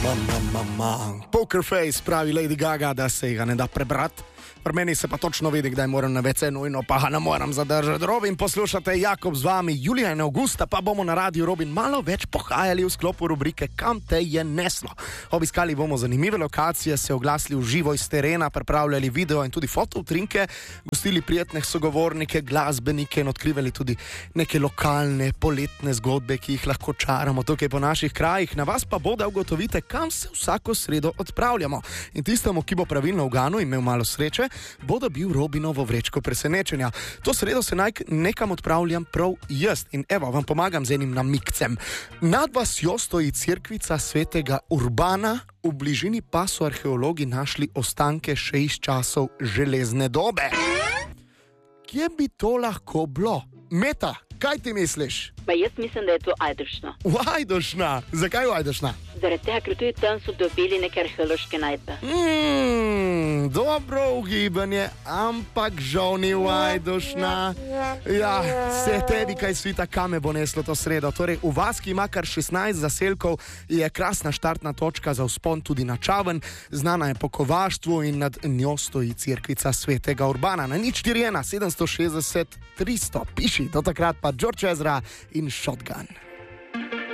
Poker face, pravi Lady Gaga, da se ga ne da prebrati. Pri meni se pa točno vidi, kdaj moram na WC, nujno pa ne moram zadržati. Robin, poslušate, Jakob z vami, julija in avgusta pa bomo na radiju Robin malo več pohajali v sklopu rubrike Kam te je neslo. Obiskali bomo zanimive lokacije, se oglasili v živo iz terena, pripravljali video in tudi fotoutrinke, gostili prijetne sogovornike, glasbenike in odkrivali tudi neke lokalne poletne zgodbe, ki jih lahko čaramo tukaj po naših krajih. Na vas pa bo, da ugotovite, kam se vsako sredo odpravljamo. In tistemu, ki bo pravilno uganu in imel malo sreče, bo dobil Robinovo vrečko presenečenja. To sredo se nekam odpravljam prav jaz in evo, vam pomagam z enim namigcem. Nad vasjo stoji cerkvica svetega Urbana, v bližini pa so arheologi našli ostanke še iz časov železne dobe. Kje bi to lahko bilo? Meta, kaj ti misliš? Pa jaz mislim, da je to Ajdovšna. Ajdovšna? Zakaj Ajdovšna? Zaradi tega, ker tudi tam so dobili neke arheološke najdbe. Dobro ugibanje, ampak žal ni Ajdovšna. Ja, se tebi kaj svita, kam me bo neslo to sredo. Torej, v vas, ki ima kar 16 zaselkov, je krasna štartna točka za vzpon tudi na Čaven. Znana je po kovaštvu in nad njo stoji cerkvica svetega Urbana. Na 041 760 300. Piši, do takrat pa George Ezra in Shotgun.